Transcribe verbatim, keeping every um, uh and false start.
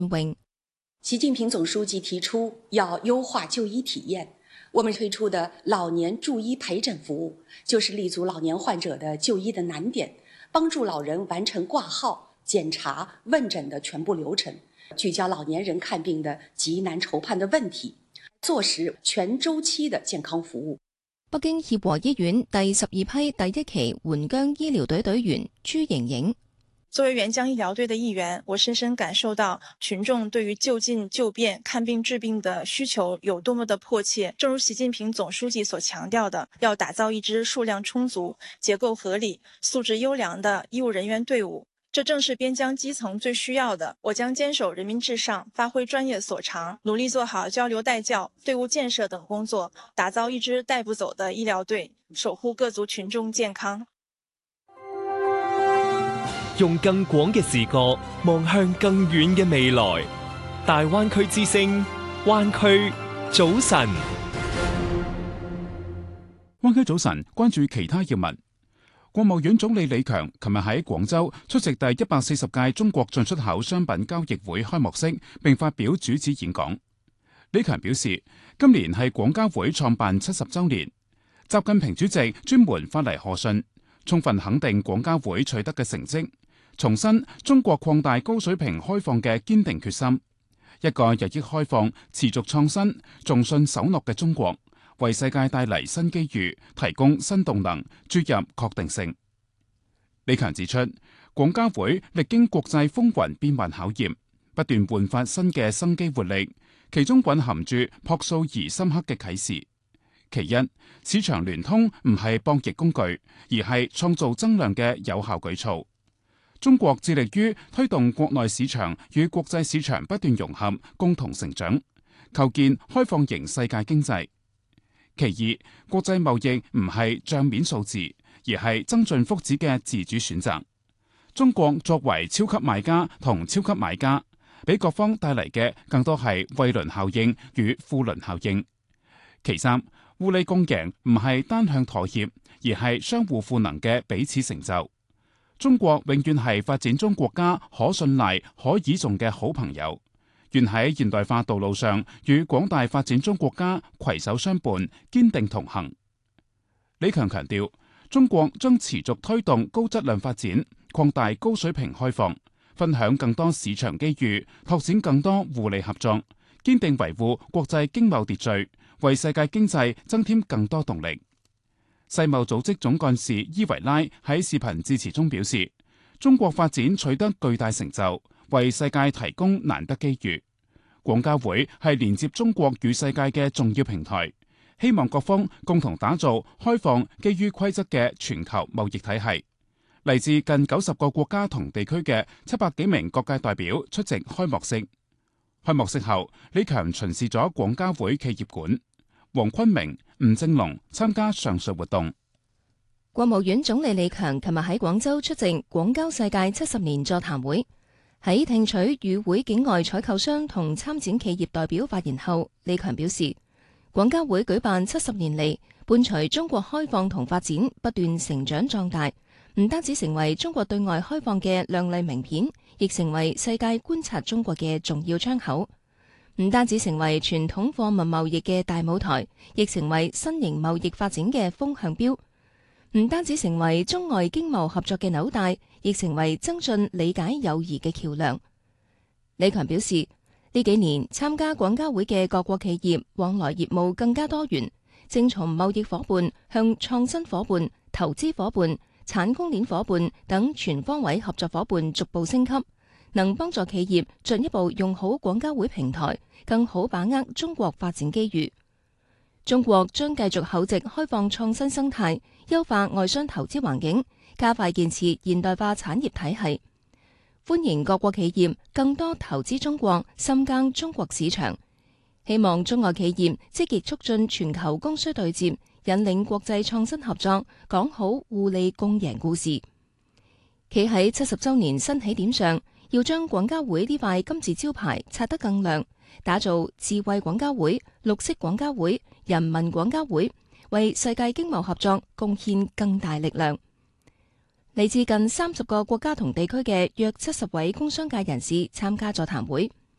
榮。 習近平總書記提出要優化就醫體驗，我們推出的老年助醫陪診服務，就是立足老年患者的就醫的難點，幫助老人完成掛號、檢查、問診的全部流程，聚焦老年人看病的急難愁盼的問題，做實全週期的健康服務。 北京協和醫院第十二批第一期援疆醫療隊隊員朱瑩瑩。 作為援疆醫療隊的一員，我深深感受到群眾對於就近就便、看病治病的需求有多麼的迫切。正如習近平總書記所強調的，要打造一支數量充足、結構合理、素質優良的醫務人員隊伍，這正是邊疆基層最需要的。我將堅守人民至上，發揮專業所長，努力做好交流帶教、隊伍建設等工作，打造一支帶不走的醫療隊，守護各族群眾健康。 用更廣嘅視角望向更遠嘅未來，大灣區之聲，灣區早晨。 灣區早晨，關注其他要聞。國務院總理李強琴日喺廣州出席第一百四十屆中國進出口商品交易會開幕式，並發表主旨演講。李強表示，今年係廣交會創辦七十週年，習近平主席專門發嚟賀信，充分肯定廣交會取得嘅成績，重申中國擴大高水平開放嘅堅定決心，一個日益開放、持續創新、重信守諾嘅中國，為世界帶嚟新機遇，提供新動能，注入確定性。李強指出，廣交會歷經國際風雲變幻考驗，不斷煥發新嘅生機活力，其中蘊含住樸素而深刻嘅啟示。其一，市場聯通唔係博弈工具，而係創造增量嘅有效舉措。中國致力於推動國內市場與國際市場不斷融合，共同成長，構建開放型世界經濟。其二，國際貿易唔係賬面數字，而係增進福祉嘅自主選擇。中國作為超級賣家同超級買家，俾各方帶嚟嘅更多係惠鄰效應與富鄰效應。其三，互利共贏唔係單向妥協，而係相互賦能嘅彼此成就。中國永遠係發展中國家可信賴、可倚重嘅好朋友，願喺現代化道路上與廣大發展中國家攜手相伴、堅定同行。李強強調，中國將持續推動高質量發展，擴大高水平開放，分享更多市場機遇，拓展更多互利合作，堅定維護國際經貿秩序，為世界經濟增添更多動力。世貿組織總幹事伊維拉喺視頻致辭中表示，中國發展取得巨大成就，為世界提供難得機遇。廣交會係連接中國與世界嘅重要平台，希望各方共同打造開放、基於規則嘅全球貿易體系。嚟自近九十個國家同地區嘅七百幾名各界代表出席開幕式。開幕式後，李強巡視咗廣交會企業館。黃坤明、吳正龍參加上述活動。 國務院總理李強琴日喺廣州出席廣交世界七十年座談會，喺聽取與會境外採購商同參展企業代表發言後，李強表示，廣交會舉辦七十年嚟，伴隨中國開放同發展不斷成長壯大，唔單止成為中國對外開放嘅亮麗名片，亦成為世界觀察中國嘅重要窗口。唔單止成為傳統貨物貿易嘅大舞台，亦成為新型貿易發展嘅風向標。唔單止成為中外經貿合作嘅紐帶，亦成為增進理解友誼嘅橋樑。李強表示，呢幾年參加廣交會嘅各國企業往來業務更加多元，正從貿易夥伴向創新夥伴、投資夥伴、產供鏈夥伴等全方位合作夥伴逐步升級，能幫助企業進一步用好廣交會平台，更好把握中國發展機遇。中國將繼續厚植開放創新生態，優化外商投資環境，加快建設現代化產業體系。歡迎各國企業更多投資中國，深耕中國市場。希望中外企業積極促進全球供需對接，引領國際創新合作，講好互利共贏故事。企喺七十週年新起點上，要將廣交會呢塊金字招牌擦得更亮，打造智慧廣交會、綠色廣交會、人民廣交會，為世界經貿合作貢獻更大力量。嚟自近三十個國家同地區嘅約七十位工商界人士參加座談會。